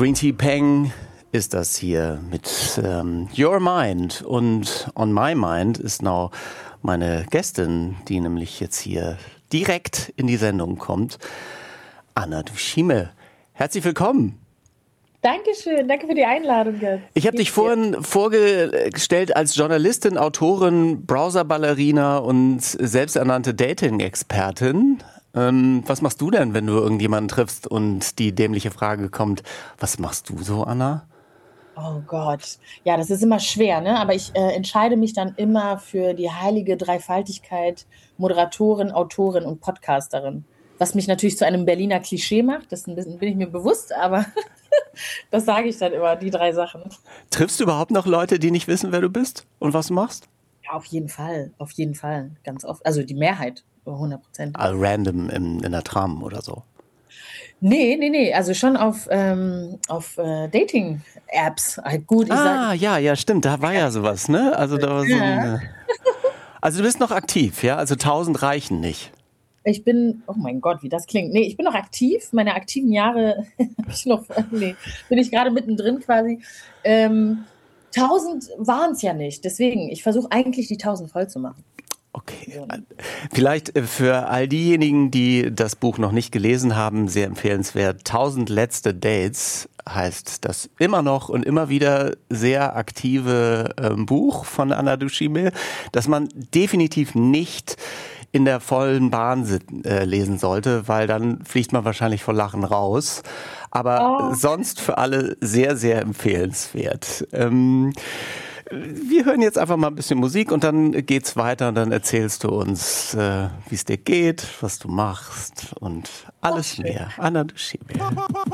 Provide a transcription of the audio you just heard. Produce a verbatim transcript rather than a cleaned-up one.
Green Tea Peng ist das hier mit ähm, Your Mind. Und On My Mind ist now meine Gästin, die nämlich jetzt hier direkt in die Sendung kommt, Anna Dushime. Herzlich willkommen. Dankeschön, danke für die Einladung jetzt. Ich habe dich vorhin vorgestellt als Journalistin, Autorin, Browser-Ballerina und selbsternannte Dating-Expertin. Ähm, was machst du denn, wenn du irgendjemanden triffst und die dämliche Frage kommt, was machst du so, Anna? Oh Gott, ja, das ist immer schwer, ne? Aber ich äh, entscheide mich dann immer für die heilige Dreifaltigkeit Moderatorin, Autorin und Podcasterin. Was mich natürlich zu einem Berliner Klischee macht, das bin ich mir bewusst, aber das sage ich dann immer, die drei Sachen. Triffst du überhaupt noch Leute, die nicht wissen, wer du bist und was du machst? Ja, auf jeden Fall, auf jeden Fall, ganz oft. Also die Mehrheit, hundert Prozent. Also random in, in der Tram oder so? Nee, nee, nee, also schon auf, ähm, auf äh, Dating-Apps. Halt gut, ich ah, sag, ja, ja, stimmt, da war ja sowas, ne? Also da war so ein, also du bist noch aktiv, ja? Also tausend reichen nicht. Ich bin, oh mein Gott, wie das klingt. Nee, ich bin noch aktiv. Meine aktiven Jahre hab ich noch, nee, bin ich gerade mittendrin quasi. Ähm, tausend waren es ja nicht. Deswegen, ich versuche eigentlich die tausend voll zu machen. Okay, vielleicht für all diejenigen, die das Buch noch nicht gelesen haben, sehr empfehlenswert. tausend letzte Dates heißt das immer noch und immer wieder sehr aktive äh, Buch von Anna Dushime, das man definitiv nicht in der vollen Bahn sit- äh, lesen sollte, weil dann fliegt man wahrscheinlich vor Lachen raus. Aber Oh. sonst für alle sehr, sehr empfehlenswert. Ähm, Wir hören jetzt einfach mal ein bisschen Musik und dann geht's weiter und dann erzählst du uns, äh, wie es dir geht, was du machst und alles Ach, mehr. Anna Dushime.